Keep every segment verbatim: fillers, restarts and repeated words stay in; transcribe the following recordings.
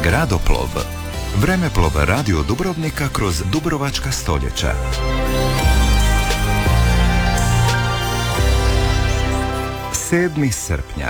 Gradoplov. Vremeplov radio Dubrovnika kroz dubrovačka stoljeća. sedmog srpnja.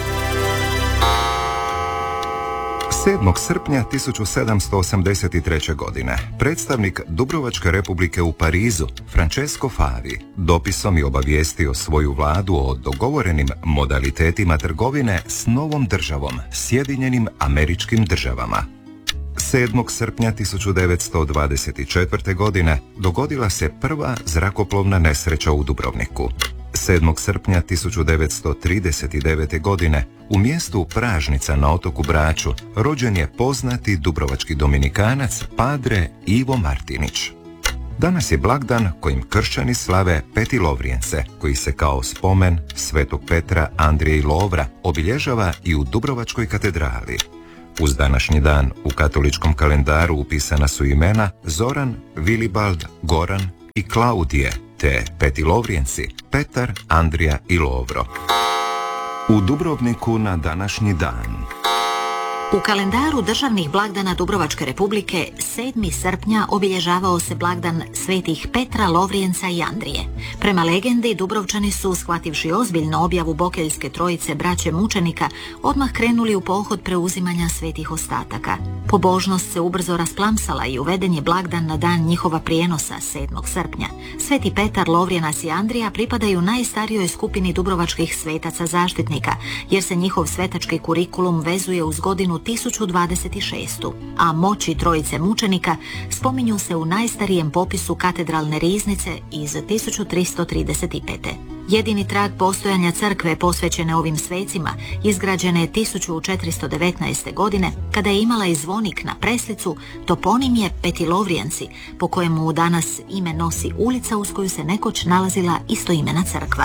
sedmog srpnja tisuću sedamsto osamdeset treće. godine predstavnik Dubrovačke republike u Parizu, Francesco Favi, dopisom je obavijestio svoju vladu o dogovorenim modalitetima trgovine s novom državom, Sjedinjenim Američkim Državama. sedmog srpnja tisuću devetsto dvadeset četvrte. godine dogodila se prva zrakoplovna nesreća u Dubrovniku. sedmog srpnja tisuću devetsto trideset devete. godine u mjestu Pražnica na otoku Braču rođen je poznati dubrovački dominikanac Padre Ivo Martinić. Danas je blagdan kojim kršćani slave Peti Lovrijence, koji se kao spomen Svetog Petra, Andrije i Lovra obilježava i u Dubrovačkoj katedrali. Uz današnji dan u katoličkom kalendaru upisana su imena Zoran, Vilibald, Goran i Klaudije, te Peti Lovrijenci, Petar, Andrija i Lovro. U Dubrovniku na današnji dan. U kalendaru državnih blagdana Dubrovačke republike sedmog srpnja obilježavao se blagdan svetih Petra, Lovrijenca i Andrije. Prema legendi, Dubrovčani su, shvativši ozbiljno objavu Bokeljske trojice braće mučenika, odmah krenuli u pohod preuzimanja svetih ostataka. Pobožnost se ubrzo rasplamsala i uveden je blagdan na dan njihova prijenosa sedmog srpnja. Sveti Petar, Lovrijenac i Andrija pripadaju najstarijoj skupini dubrovačkih svetaca zaštitnika, jer se njihov svetački kurikulum vezuje uz godinu tisuću dvadeset šestu. a moći trojice mučenika spominju se u najstarijem popisu katedralne riznice iz tisuću tristo trideset pete. Jedini trag postojanja crkve posvećene ovim svecima izgrađena je tisuću četiristo devetnaeste. godine, kada je imala i zvonik na preslicu. Toponim je Peti Lovrijenci, po kojemu danas ime nosi ulica uz koju se nekoć nalazila istoimena crkva.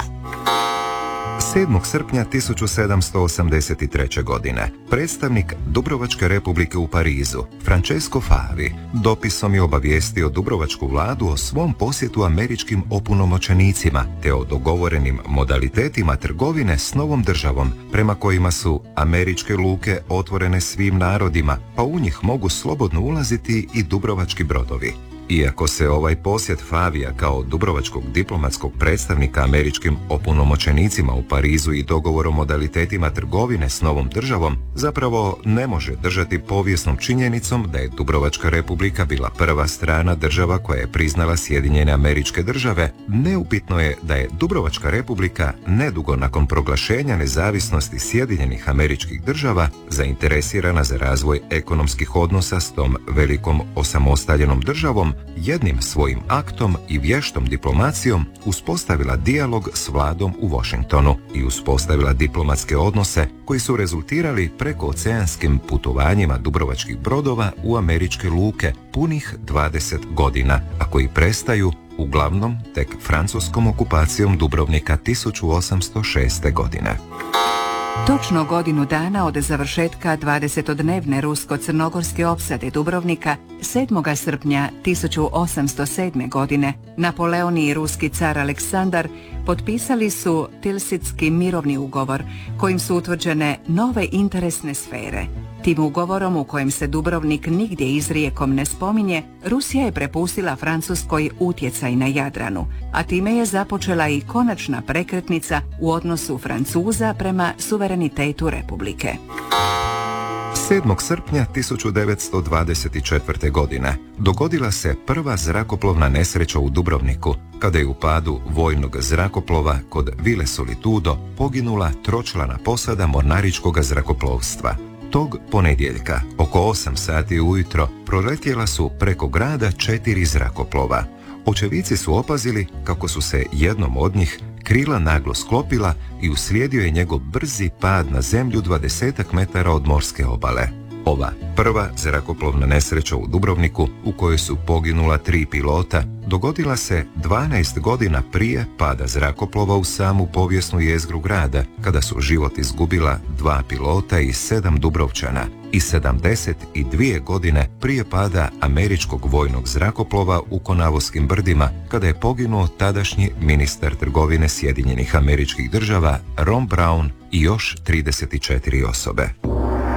sedmog srpnja tisuću sedamsto osamdeset treće. godine predstavnik Dubrovačke republike u Parizu, Francesco Favi, dopisom je obavijestio Dubrovačku vladu o svom posjetu američkim opunomoćenicima te o dogovorenim modalitetima trgovine s novom državom, prema kojima su američke luke otvorene svim narodima, pa u njih mogu slobodno ulaziti i dubrovački brodovi. Iako se ovaj posjet Favija kao dubrovačkog diplomatskog predstavnika američkim opunomoćenicima u Parizu i dogovor o modalitetima trgovine s novom državom zapravo ne može držati povijesnom činjenicom da je Dubrovačka republika bila prva strana država koja je priznala Sjedinjene Američke Države, neupitno je da je Dubrovačka republika nedugo nakon proglašenja nezavisnosti Sjedinjenih Američkih Država zainteresirana za razvoj ekonomskih odnosa s tom velikom osamostaljenom državom, jednim svojim aktom i vještom diplomacijom uspostavila dijalog s vladom u Washingtonu i uspostavila diplomatske odnose koji su rezultirali prekooceanskim putovanjima dubrovačkih brodova u američke luke punih dvadeset godina, a koji prestaju uglavnom tek francuskom okupacijom Dubrovnika tisuću osamsto šeste. godine. Točno godinu dana od završetka dvadesetodnevne rusko-crnogorske opsade Dubrovnika, sedmog srpnja tisuću osamsto sedme. godine, Napoleon i ruski car Aleksandar potpisali su Tilsitski mirovni ugovor, kojim su utvrđene nove interesne sfere. Tim ugovorom, u kojem se Dubrovnik nigdje izrijekom ne spominje, Rusija je prepustila Francuskoj utjecaj na Jadranu, a time je započela i konačna prekretnica u odnosu Francuza prema suverenitetu Republike. sedmog srpnja tisuću devetsto dvadeset četvrte. godine dogodila se prva zrakoplovna nesreća u Dubrovniku, kada je u padu vojnog zrakoplova kod Vile Solitudo poginula tročlana posada mornaričkog zrakoplovstva. Tog ponedjeljka, oko osam sati ujutro, proletjela su preko grada četiri zrakoplova. Očevici su opazili kako su se jednom od njih krila naglo sklopila i uslijedio je njegov brzi pad na zemlju dvadesetak metara od morske obale. Ova prva zrakoplovna nesreća u Dubrovniku, u kojoj su poginula tri pilota, dogodila se dvanaest godina prije pada zrakoplova u samu povijesnu jezgru grada, kada su život izgubila dva pilota i sedam Dubrovčana, i sedamdeset dvije godine prije pada američkog vojnog zrakoplova u Konavoskim brdima, kada je poginuo tadašnji ministar trgovine Sjedinjenih Američkih Država Ron Brown i još trideset četiri osobe.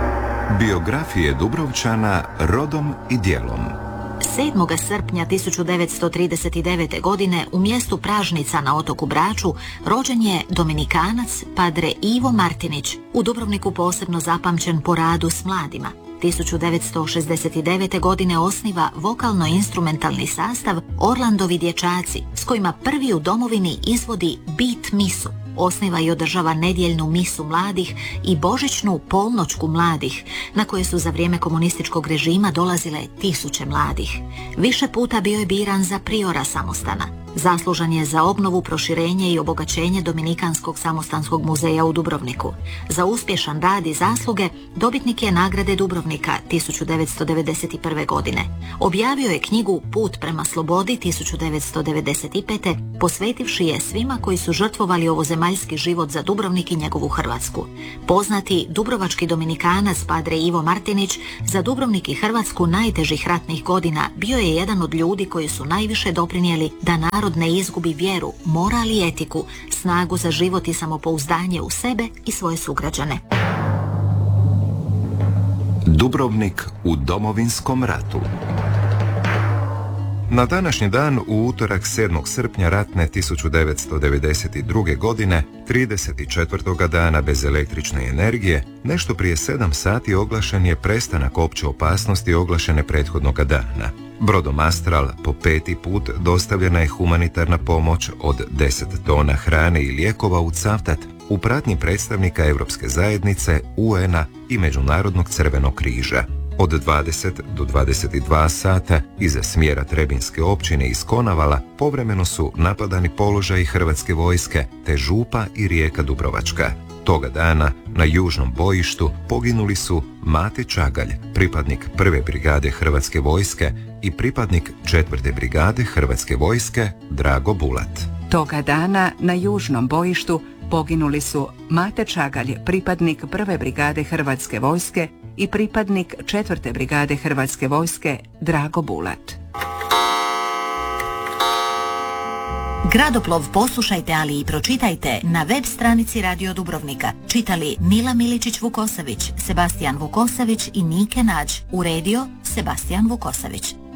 Biografije Dubrovčana rodom i djelom. sedmog srpnja tisuću devetsto trideset devete. godine u mjestu Pražnica na otoku Braču rođen je Dominikanac Padre Ivo Martinić, u Dubrovniku posebno zapamćen po radu s mladima. tisuću devetsto šezdeset devete. godine osniva vokalno-instrumentalni sastav Orlandovi dječaci, s kojima prvi u domovini izvodi beat misu. Osniva i održava nedjeljnu misu mladih i božićnu polnoćku mladih, na koje su za vrijeme komunističkog režima dolazile tisuće mladih. Više puta bio je biran za priora samostana. Zaslužan je za obnovu, proširenje i obogaćenje Dominikanskog samostanskog muzeja u Dubrovniku. Za uspješan rad i zasluge dobitnik je nagrade Dubrovnika tisuću devetsto devedeset prve. godine. Objavio je knjigu Put prema slobodi tisuću devetsto devedeset pete. posvetivši je svima koji su žrtvovali ovozemaljski život za Dubrovnik i njegovu Hrvatsku. Poznati dubrovački Dominikanac Padre Ivo Martinić za Dubrovnik i Hrvatsku najtežih ratnih godina bio je jedan od ljudi koji su najviše doprinijeli da narod ne izgubi vjeru, moral i etiku, snagu za život i samopouzdanje u sebe i svoje sugrađane. Dubrovnik u Domovinskom ratu. Na današnji dan, u utorak sedmog srpnja ratne tisuću devetsto devedeset druge. godine, trideset četvrtog dana bez električne energije, nešto prije sedam sati oglašen je prestanak opće opasnosti oglašene prethodnog dana. Brodom Astral po peti put dostavljena je humanitarna pomoć od deset tona hrane i lijekova u Cavtat u pratnji predstavnika Europske zajednice, U N-a i Međunarodnog crvenog križa. Od dvadeset do dvadeset dva sata iza smjera Trebinske općine iz Konavala povremeno su napadani položaji Hrvatske vojske te Župa i Rijeka Dubrovačka. Toga dana na južnom bojištu poginuli su Mate Čagalj, pripadnik prve brigade Hrvatske vojske, i pripadnik četvrte brigade Hrvatske vojske Drago Bulat. Toga dana na južnom bojištu poginuli su Mate Čagalj, pripadnik prve brigade Hrvatske vojske, i pripadnik četvrte brigade Hrvatske vojske Drago Bulat. Gradoplov poslušajte, ali i pročitajte na web stranici Radio Dubrovnika. Čitali Mila Miličić-Vukosavić, Sebastijan Vukosavić i Nike Nađ. Uredio Sebastijan Vukosavić.